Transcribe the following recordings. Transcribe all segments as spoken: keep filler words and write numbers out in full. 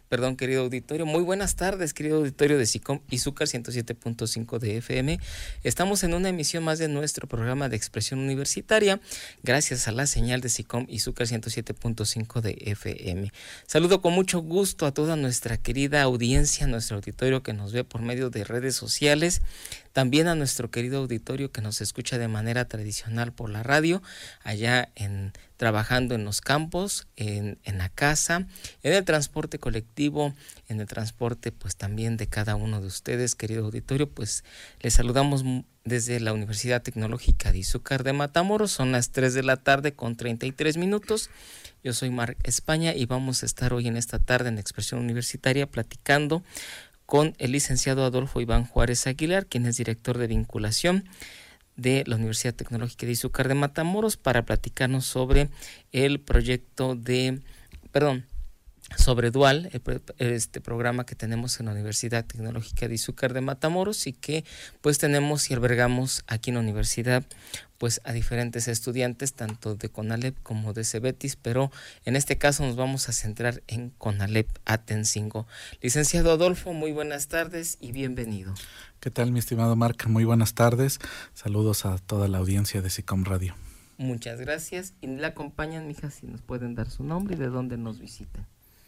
Perdón, querido auditorio. Muy buenas tardes, querido auditorio de SICOM Izúcar ciento siete punto cinco de F M. Estamos en una emisión más de nuestro programa de expresión universitaria, gracias a la señal de SICOM Izúcar ciento siete punto cinco de F M. Saludo con mucho gusto a toda nuestra querida audiencia, nuestro auditorio que nos ve por medio de redes sociales, también a nuestro querido auditorio que nos escucha de manera tradicional por la radio, allá en trabajando en los campos, en, en la casa, en el transporte colectivo, en el transporte pues también de cada uno de ustedes, querido auditorio. Pues les saludamos desde la Universidad Tecnológica de Izúcar de Matamoros. Son las tres de la tarde con treinta y tres minutos. Yo soy Marc España y vamos a estar hoy en esta tarde en Expresión Universitaria platicando con el licenciado Adolfo Iván Juárez Aguilar, quien es director de vinculación de la Universidad Tecnológica de Izúcar de Matamoros, para platicarnos sobre el proyecto de, perdón, sobre Dual, este programa que tenemos en la Universidad Tecnológica de Izúcar de Matamoros y que pues tenemos y albergamos aquí en la universidad pues a diferentes estudiantes tanto de CONALEP como de CEBETIS, pero en este caso nos vamos a centrar en CONALEP Atencingo. Licenciado Adolfo, muy buenas tardes y bienvenido. ¿Qué tal, mi estimado Marc? Muy buenas tardes. Saludos a toda la audiencia de SICOM Radio. Muchas gracias. Y la acompañan, mija, si nos pueden dar su nombre y de dónde nos visitan.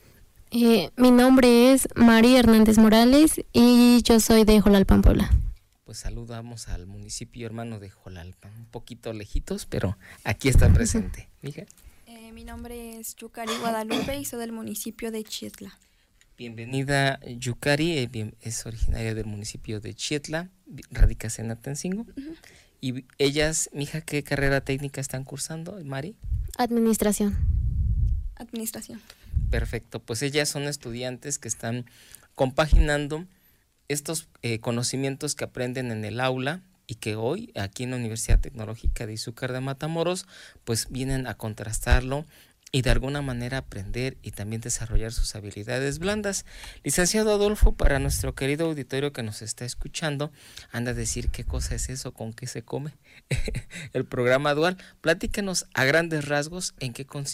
Eh, mi nombre es María Hernández Morales y yo soy de Jolalpan, Puebla. Pues saludamos al municipio hermano de Jolalpan, un poquito lejitos, pero aquí está presente. Mija. Eh, mi nombre es Yucari Guadalupe y soy del municipio de Chietla. Bienvenida, Yucari, eh, bien, es originaria del municipio de Chietla, radicas en Atencingo. Uh-huh. Y ellas, mija, ¿qué carrera técnica están cursando, Mari? Administración. Administración. Perfecto, pues ellas son estudiantes que están compaginando estos eh, conocimientos que aprenden en el aula y que hoy aquí en la Universidad Tecnológica de Izúcar de Matamoros pues vienen a contrastarlo y de alguna manera aprender y también desarrollar sus habilidades blandas. Licenciado Adolfo, para nuestro querido auditorio que nos está escuchando, anda a decir qué cosa es eso, con qué se come el programa Dual. Platícanos a grandes rasgos en qué consiste